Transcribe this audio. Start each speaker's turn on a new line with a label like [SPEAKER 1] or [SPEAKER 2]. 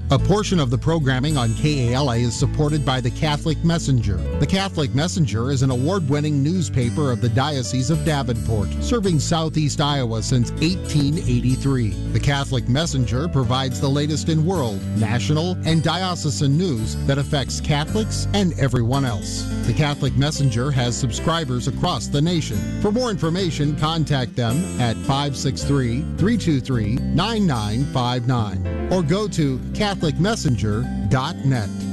[SPEAKER 1] A portion of the programming on KALA is supported by the Catholic Messenger. The Catholic Messenger is an award-winning newspaper of the Diocese of Davenport, serving southeast Iowa since 1883. The Catholic Messenger provides the latest in world, national, and diocesan news that affects Catholics and everyone else. The Catholic Messenger has subscribers across the nation. For more information, contact them at 563-323-9959 or go to CatholicMessenger.net.